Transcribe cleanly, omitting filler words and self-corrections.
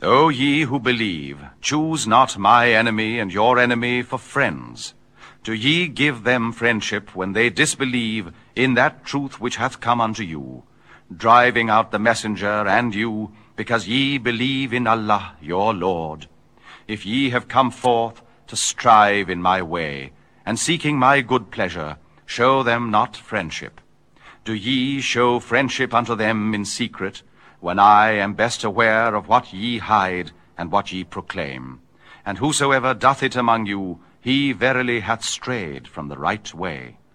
O ye who believe, choose not my enemy and your enemy for friends. Do ye give them friendship when they disbelieve in that truth which hath come unto you, driving out the messenger and you, because ye believe in Allah your Lord. If ye have come forth to strive in my way, and seeking my good pleasure, show them not friendship. Do ye show friendship unto them in secret, when I am best aware of what ye hide and what ye proclaim? And whosoever doth it among you, he verily hath strayed from the right way.